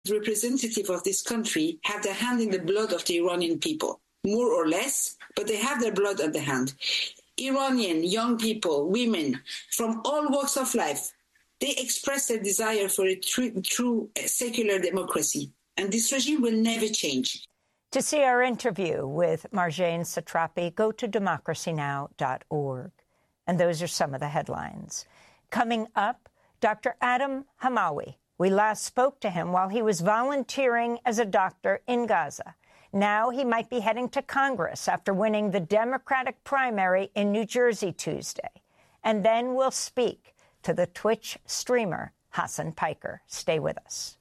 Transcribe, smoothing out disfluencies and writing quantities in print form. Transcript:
representative of this country have their hand in the blood of the Iranian people, more or less, but they have their blood at the hand. Iranian young people, women from all walks of life, they express their desire for a true secular democracy, and this regime will never change. To see our interview with Marjane Satrapi, go to democracynow.org. And those are some of the headlines. Coming up, Dr. Adam Hamawi. We last spoke to him while he was volunteering as a doctor in Gaza. Now he might be heading to Congress after winning the Democratic primary in New Jersey Tuesday. And then we'll speak to the Twitch streamer Hassan Piker. Stay with us.